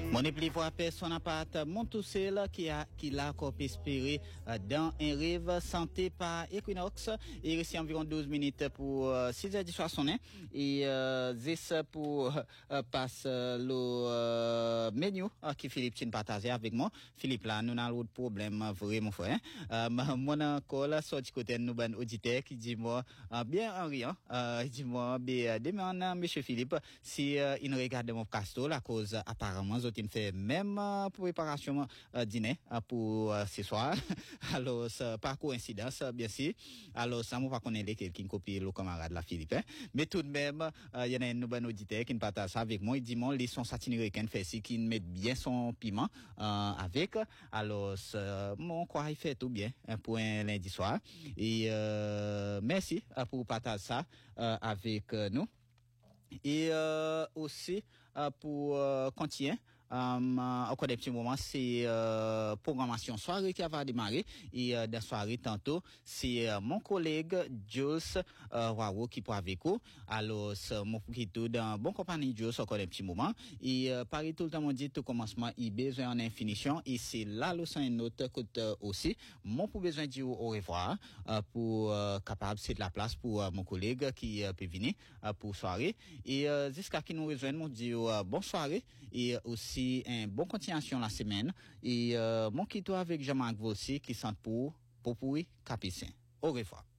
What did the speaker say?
Mon épli voit personne à part mon toussel qui l'a encore espéré dans un rêve santé par Equinox. Il reste environ 12 minutes pour 6 heures du soir sonné. Et c'est pour passer le menu qui Philippe Chin partagé avec moi. Philippe là, nous avons l'autre problème vrai mon frère. Mon encore là sorti côté nous ban auditeur qui dit moi bien en riant, il dit moi demain monsieur Philippe si il regarde mon casto la cause apparemment il fait même préparation dîner pour ce soir. Alors par coïncidence bien sûr. Alors ça moi pas connaître quelqu'un copie le camarade la Philippe mais tout de même il y en a un nouvel auditeur qui partage ça avec moi. Il dit moi les son satinéricain fait si qui met bien son piment avec. Alors mon quoi il fait tout bien pour un lundi soir et merci pour partager ça avec nous et aussi pour continuer encore des petits moments c'est programmation soirée qui va démarrer et dans soirée tantôt c'est mon collègue Jules Waro qui pour avec vous. Alors mon qui tout dans bon compagnie Jules encore des petits moments et Paris tout le temps on dit tout commencement il besoin en infinition et c'est là le son une autre côté aussi mon pour besoin dire au revoir pour capable c'est de la place pour mon collègue qui peut venir pour soirée et jusqu'à qui nous rejoignent mon dit bonne soirée et aussi un bon continuation la semaine et mon quitte avec Jean-Marc Vossi qui sent pour Capicin. Au revoir.